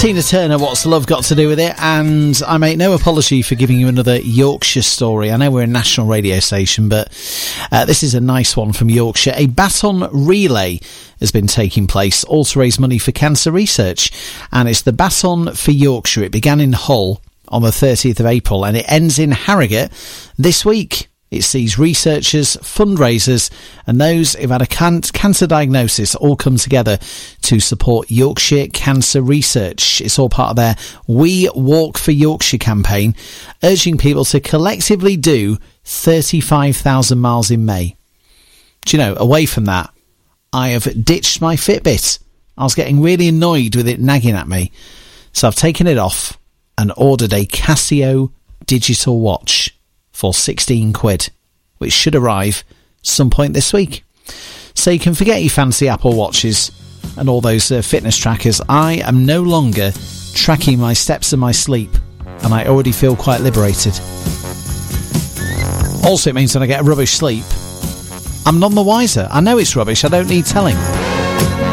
Tina Turner, What's Love Got to Do With It? And I make no apology for giving you another Yorkshire story. I know we're a national radio station, but this is a nice one from Yorkshire. A baton relay has been taking place, all to raise money for cancer research. And it's the Baton for Yorkshire. It began in Hull on the 30th of April and it ends in Harrogate this week. It sees researchers, fundraisers and those who've had a cancer diagnosis all come together to support Yorkshire cancer research. It's all part of their We Walk for Yorkshire campaign, urging people to collectively do 35,000 miles in May. Do you know, away from that, I have ditched my Fitbit. I was getting really annoyed with it nagging at me. So I've taken it off and ordered a Casio digital watch for 16 quid, which should arrive some point this week. So you can forget your fancy Apple Watches and all those fitness trackers. I am no longer tracking my steps and my sleep, and I already feel quite liberated. Also, it means when I get a rubbish sleep, I'm none the wiser. I know it's rubbish, I don't need telling.